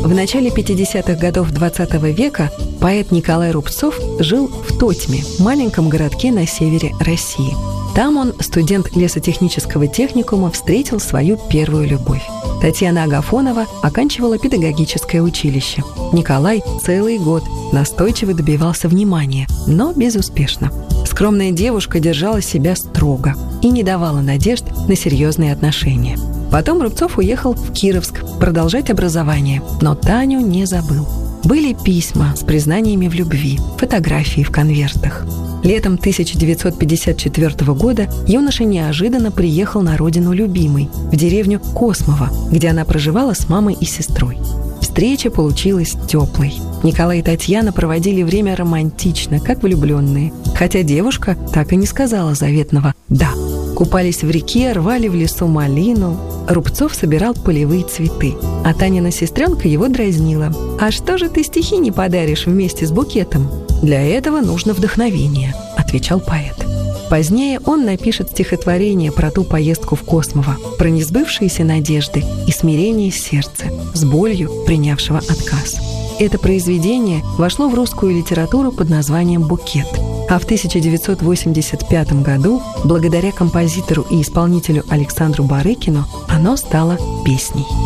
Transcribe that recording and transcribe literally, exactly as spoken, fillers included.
В начале пятидесятых годов двадцатого века поэт Николай Рубцов жил в Тотьме, маленьком городке на севере России. Там он, студент лесотехнического техникума, встретил свою первую любовь. Татьяна Агафонова оканчивала педагогическое училище. Николай целый год настойчиво добивался внимания, но безуспешно. Скромная девушка держала себя строго и не давала надежд на серьезные отношения. Потом Рубцов уехал в Кировск продолжать образование, но Таню не забыл. Были письма с признаниями в любви, фотографии в конвертах. Летом тысяча девятьсот пятьдесят четвёртого года юноша неожиданно приехал на родину любимой, в деревню Космово, где она проживала с мамой и сестрой. Встреча получилась теплой. Николай и Татьяна проводили время романтично, как влюбленные, хотя девушка так и не сказала заветного «да». Купались в реке, рвали в лесу малину. Рубцов собирал полевые цветы, а Танина сестренка его дразнила. «А что же ты стихи не подаришь вместе с букетом?» «Для этого нужно вдохновение», — отвечал поэт. Позднее он напишет стихотворение про ту поездку в Космово, про несбывшиеся надежды и смирение сердца с болью принявшего отказ. Это произведение вошло в русскую литературу под названием «Букет». А в тысяча девятьсот восемьдесят пятом году, благодаря композитору и исполнителю Александру Барыкину, оно стало песней.